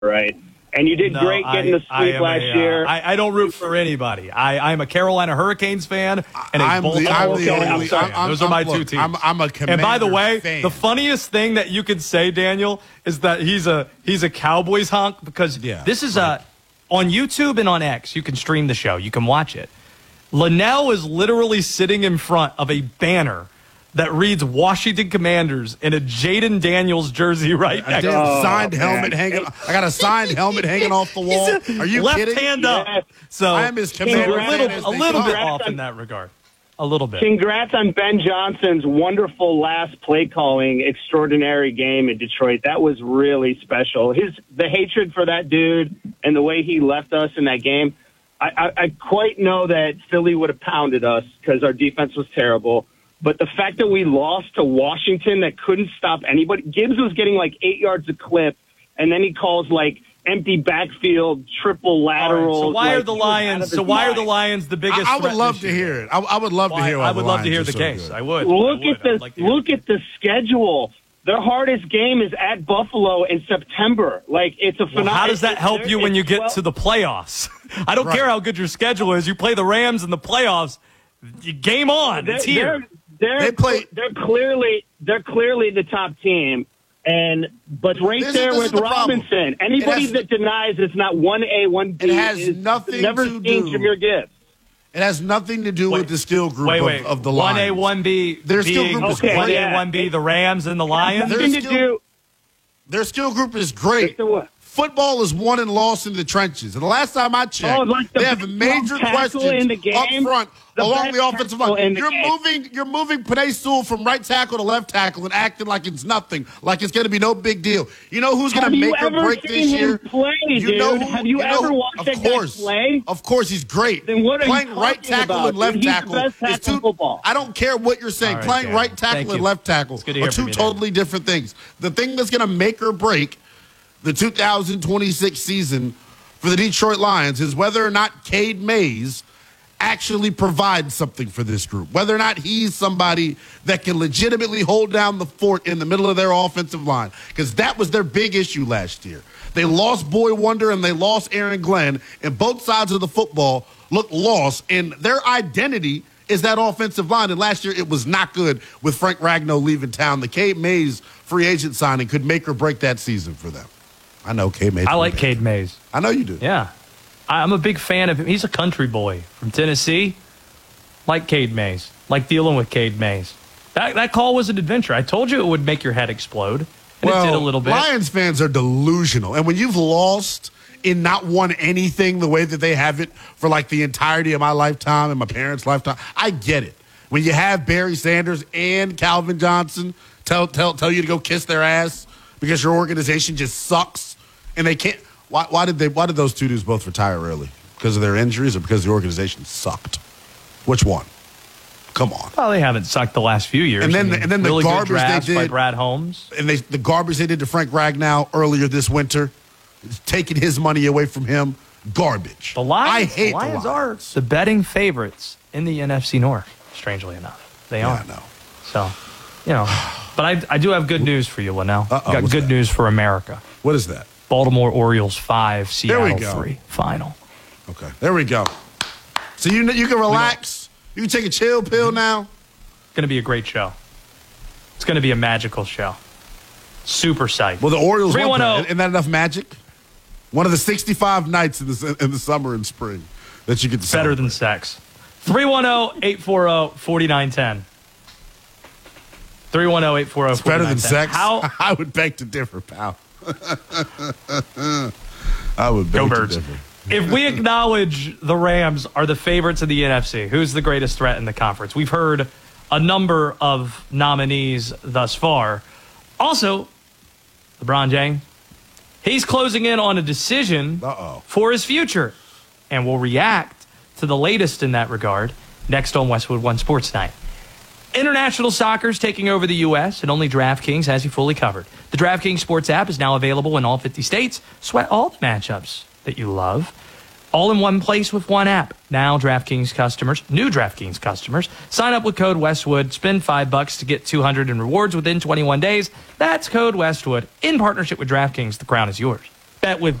right? And you did great getting the sweep last year. I don't root for anybody. I'm a Carolina Hurricanes fan and a Baltimore Orioles fan. Those are my two teams. I'm a Commander And by the way, fan. the funniest thing that you could say, Daniel, is that he's a Cowboys honk because this is on YouTube and on X. You can stream the show. You can watch it. Linnell is literally sitting in front of a banner that reads Washington Commanders in a Jaden Daniels jersey right next to signed helmet hanging. I got a signed helmet hanging off the wall. Are you left kidding? hand up. So I am his Commander a little bit off in that regard. A little bit. Congrats on Ben Johnson's wonderful last play calling extraordinary game in Detroit. That was really special. The hatred for that dude and the way he left us in that game. I quite know that Philly would have pounded us because our defense was terrible. But the fact that we lost to Washington that couldn't stop anybody, Gibbs was getting like 8 yards a clip, and then he calls like empty backfield, triple lateral. So why are the Lions? So why are the Lions the biggest? I would love to hear it. I would love to hear. I would love to hear the case. I would. Look at the schedule. Their hardest game is at Buffalo in September. Like, it's a phenomenal. How does that help you when you get to the playoffs? I don't care how good your schedule is. You play the Rams in the playoffs. Game on. It's here. They're clearly the top team, but right there with Robinson. Anybody that denies it's not 1A, 1B it has nothing never to seen do. Jahmyr Gibbs. It has nothing to do with the skill group of the Lions. 1A, 1B. Their skill group is great. 1A, 1B, the Rams and the Lions. Their skill group is great. Football is won and lost in the trenches. And the last time I checked, they have major questions up front along the offensive line. You're moving Penei Sewell from right tackle to left tackle and acting like it's nothing, like it's going to be no big deal. You know who's going to make or break this year? Have you ever watched that guy play? Of course, he's great. Then what are you playing right tackle and left tackle is two. I don't care what you're saying. Right, playing right tackle and left tackle are two totally different things. The thing that's going to make or break the 2026 season for the Detroit Lions is whether or not Cade Mays actually provides something for this group, whether or not he's somebody that can legitimately hold down the fort in the middle of their offensive line, because that was their big issue last year. They lost Boy Wonder and they lost Aaron Glenn, and both sides of the football looked lost, and their identity is that offensive line. And last year it was not good with Frank Ragnow leaving town. The Cade Mays free agent signing could make or break that season for them. I know Cade Mays. I like Cade Mays. I know you do. Yeah. I'm a big fan of him. He's a country boy from Tennessee. Like Cade Mays. Like dealing with Cade Mays. That call was an adventure. I told you it would make your head explode. And it did a little bit. Lions fans are delusional. And when you've lost and not won anything the way that they have it for like the entirety of my lifetime and my parents' lifetime, I get it. When you have Barry Sanders and Calvin Johnson tell you to go kiss their ass because your organization just sucks and they can't. Why did those two dudes both retire early? Because of their injuries or because the organization sucked? Which one? Come on. Well, they haven't sucked the last few years. And then really the garbage good drafts they did by Brad Holmes. And the garbage they did to Frank Ragnow earlier this winter, taking his money away from him, garbage. The Lions, I hate the Lions are the betting favorites in the NFC North. Strangely enough, they are. I know. So, but I do have good news for you, Linnell. Got good news for America. What is that? Baltimore Orioles 5, Seattle 3 final. Okay, there we go. So you can relax. You can take a chill pill now. It's going to be a great show. It's going to be a magical show. Super psyched. Well, the Orioles won. 3-1-0. Isn't that enough magic? One of the 65 nights in the summer and spring that you get to celebrate. Better than sex. 310-840-4910. 310-840-4910. It's better than sex? How? I would beg to differ, pal. I would beg to differ. If we acknowledge the Rams are the favorites of the NFC, who's the greatest threat in the conference? We've heard a number of nominees thus far. Also, LeBron James, he's closing in on a decision for his future. And we'll react to the latest in that regard next on Westwood One Sports Night. International soccer's taking over the U.S., and only DraftKings has you fully covered. The DraftKings Sports app is now available in all 50 states. Sweat all the matchups that you love, all in one place with one app. Now DraftKings customers, new DraftKings customers, sign up with code Westwood, spend $5 to get $200 in rewards within 21 days. That's code Westwood in partnership with DraftKings. The crown is yours. bet with